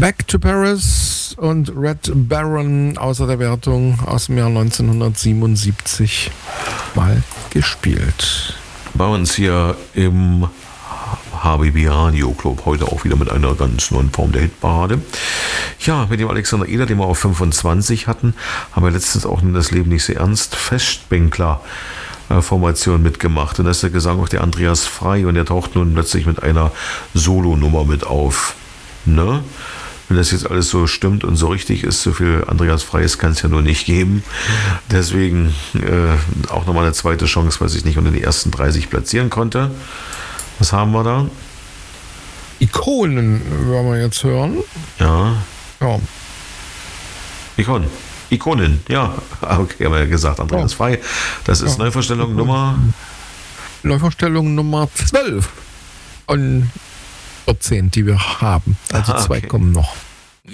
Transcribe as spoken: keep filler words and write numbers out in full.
Back to Paris und Red Baron außer der Wertung aus dem Jahr neunzehnhundertsiebenundsiebzig mal gespielt. Bei uns hier im H B B Radio Club, heute auch wieder mit einer ganz neuen Form der Hitparade. Ja, mit dem Alexander Eder, den wir auf fünfundzwanzig hatten, haben wir letztens auch in Das Leben nicht so ernst Festbänkler Formation mitgemacht. Und da ist der Gesang auch der Andreas Frey und der taucht nun plötzlich mit einer Solonummer mit auf. Ne? Wenn das jetzt alles so stimmt und so richtig ist, so viel Andreas Freyes kann es ja nur nicht geben. Deswegen äh, auch nochmal eine zweite Chance, weil ich nicht unter die ersten dreißig platzieren konnte. Was haben wir da? Ikonen werden wir jetzt hören. Ja. Ja. Ikonen. Ikonen, ja. Okay, haben wir ja gesagt, Andreas ja. Frey. Das ist ja. Neuvorstellung Nummer... Neuvorstellung Nummer zwölf. Und vierzehn, die wir haben. Also Aha, zwei okay. kommen noch.